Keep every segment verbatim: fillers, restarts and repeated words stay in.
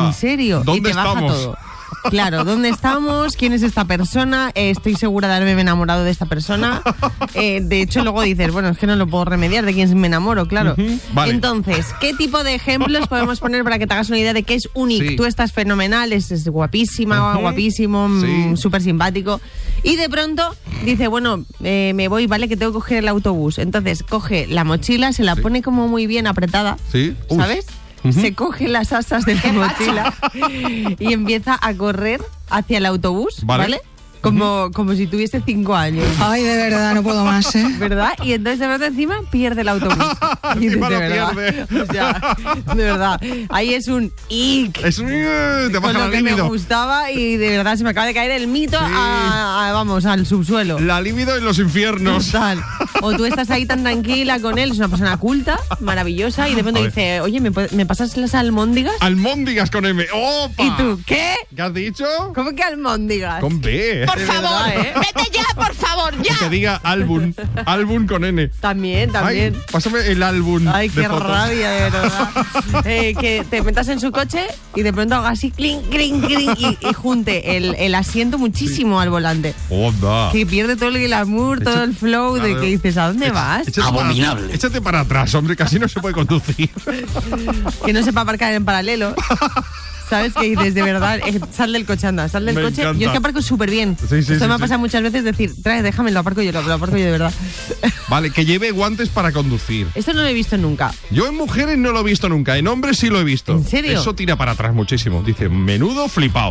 ¿En serio? ¿Dónde y te baja estamos? todo. Claro, ¿dónde estamos? ¿Quién es esta persona? Eh, estoy segura de haberme enamorado de esta persona. Eh, de hecho, luego dices, bueno, es que no lo puedo remediar, de quién me enamoro, claro. Uh-huh. Vale. Entonces, ¿qué tipo de ejemplos podemos poner para que te hagas una idea de qué es un ic? Sí. Tú estás fenomenal, es, es guapísima, Uh-huh. guapísimo, Sí. mm, súper simpático. Y de pronto dice, bueno, eh, me voy, ¿vale? Que tengo que coger el autobús. Entonces, coge la mochila, se la Sí. pone como muy bien apretada, Sí. Uy. ¿sabes? Ujú. Se coge las asas de la mochila y empieza a correr hacia el autobús, Vale. ¿vale? Como, como si tuviese cinco años. Ay, de verdad, no puedo más, ¿eh? ¿Verdad? Y entonces de pronto encima pierde el autobús. Y dices, Encima de lo verdad. pierde. O sea, de verdad. Ahí es un ic. Es un... Te Con baja lo la que me libido. gustaba y de verdad se me acaba de caer el mito Sí. a, a- vamos, al subsuelo. La libido en los infiernos. Total. O tú estás ahí tan tranquila con él, es una persona culta, maravillosa, y de pronto A ver. dice, oye, ¿me, puede- ¿me pasas las almóndigas? Almóndigas con M. ¡Opa! ¿Y tú qué? ¿Qué has dicho? ¿Cómo que almóndigas? Con B. Por De favor, verdad, ¿eh? vete ya, por favor, Que ya. te diga álbum. Álbum con N. También, también. Ay, pásame el álbum. Ay, de qué fotos. rabia, de verdad. Eh, que te metas en su coche y de pronto haga así, clink, clink, clink, y, y junte el, el asiento muchísimo al volante. Onda. Que pierde todo el glamour, todo Echa- el flow de Claro. que dices, ¿a dónde Echa- vas? échate para- Abominable. échate para atrás, hombre, casi no se puede conducir. Que no sepa aparcar en paralelo. ¿Sabes? Que dices, de verdad, eh, sal del coche, anda, sal del Me coche. encanta. Yo es que aparco súper bien. Sí, sí, Esto sí, me ha sí. pasado muchas veces, decir, trae, déjame, lo aparco yo, lo, lo aparco yo de verdad. Vale, que lleve guantes para conducir. Esto no lo he visto nunca. Yo en mujeres no lo he visto nunca, en hombres sí lo he visto. ¿En serio? Eso tira para atrás muchísimo. Dice, menudo flipado.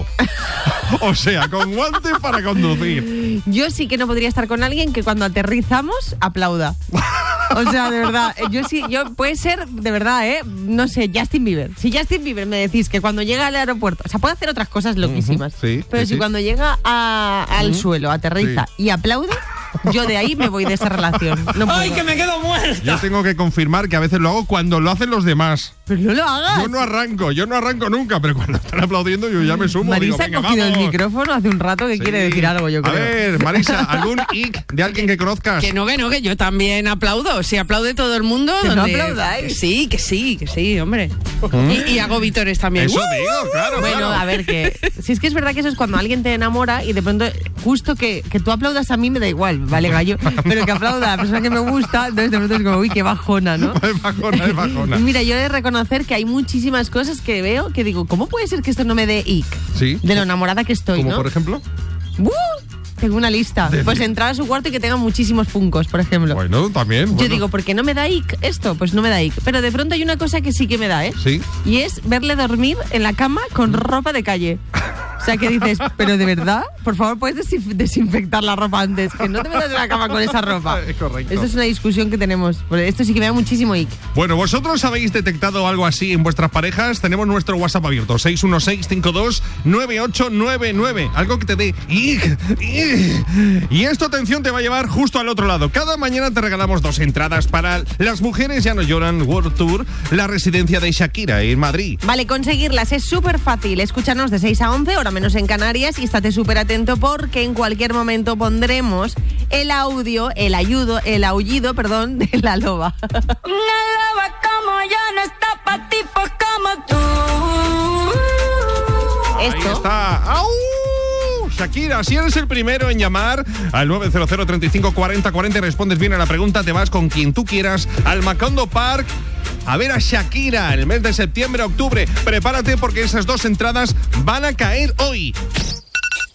O sea, con guantes para conducir. Yo sí que no podría estar con alguien que cuando aterrizamos aplauda. O sea, de verdad, yo sí, yo puede ser, de verdad, ¿eh? No sé, Justin Bieber. Si Justin Bieber me decís que cuando llega al aeropuerto, o sea, puede hacer otras cosas loquísimas, Ujú, sí, pero sí, si sí. cuando llega a- al suelo, aterriza Sí. y aplaude, yo de ahí me voy de esa relación. No puedo. ¡Ay, que me quedo muerta! Yo tengo que confirmar que a veces lo hago cuando lo hacen los demás. Pero no lo hagas. Yo no arranco, yo no arranco nunca, pero cuando están aplaudiendo yo ya me sumo. digo, Marisa ha venga, cogido el vamos. micrófono hace un rato que Sí. quiere decir algo, yo creo. A ver, Marisa, ¿algún ic de alguien que conozcas? Que no, que no, que yo también aplaudo. Si aplaude todo el mundo. Que no donde- aplaudáis. Que sí, que sí, que sí, hombre. Y, y hago vítores también. Eso ¡Uh! digo, claro. Bueno, claro. a ver, que si es que es verdad que eso es cuando alguien te enamora y de pronto, justo que, que tú aplaudas a mí me da igual, vale, gallo, pero que aplauda a la persona que me gusta, entonces de pronto es como, uy, qué bajona, ¿no? Es bajona, es bajona. Y mira, yo he de reconocer que hay muchísimas cosas que veo que digo, ¿cómo puede ser que esto no me dé ic? Sí. De lo enamorada que estoy, Como ¿no? por ejemplo. ¡Uh! Tengo una lista. De- Pues entrar a su cuarto y que tenga muchísimos funcos, por ejemplo. Bueno, también. Yo bueno. digo, ¿por qué no me da ic esto? Pues no me da ic. Pero de pronto hay una cosa que sí que me da, ¿eh? Sí. Y es verle dormir en la cama con ropa de calle. O sea, que dices, pero de verdad, por favor, puedes desinf- desinfectar la ropa antes, que no te metas en la cama con esa ropa. Es correcto. Esto es una discusión que tenemos. Porque esto sí que me da muchísimo ic. Bueno, ¿vosotros habéis detectado algo así en vuestras parejas? Tenemos nuestro WhatsApp abierto, seis uno seis, cinco dos, nueve ocho nueve nueve. Algo que te dé ic, ic. Y esto, atención, te va a llevar justo al otro lado. Cada mañana te regalamos dos entradas para Las Mujeres Ya No Lloran World Tour, la residencia de Shakira en Madrid. Vale, conseguirlas es súper fácil. Escúchanos de seis a once, hora menos en Canarias, y estate súper atento porque en cualquier momento pondremos el audio, el ayudo, el aullido, perdón, de la loba. Una loba como yo no está pa' tipos como tú. Ahí Esto. está. ¡Au! Shakira, si eres el primero en llamar al nueve cero cero, treinta y cinco, cuarenta, cuarenta y respondes bien a la pregunta, te vas con quien tú quieras al Macondo Park a ver a Shakira en el mes de septiembre, octubre. Prepárate porque esas dos entradas van a caer hoy.